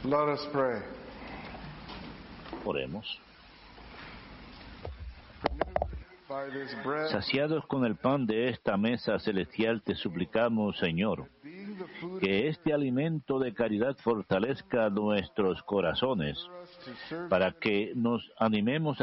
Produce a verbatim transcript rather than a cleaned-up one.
Let us pray. Oremos. By this bread, Saciados con el pan de esta mesa celestial, te suplicamos, Señor, being the food que este alimento de caridad fortalezca nuestros corazones, to serve para que nos animemos a